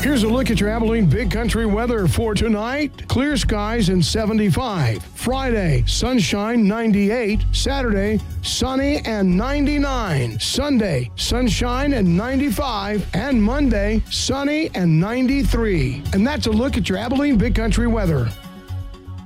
Here's a look at your Abilene Big Country weather for tonight. Clear skies and 75. Friday, sunshine 98. Saturday, sunny and 99. Sunday, sunshine and 95. And Monday, sunny and 93. And that's a look at your Abilene Big Country weather.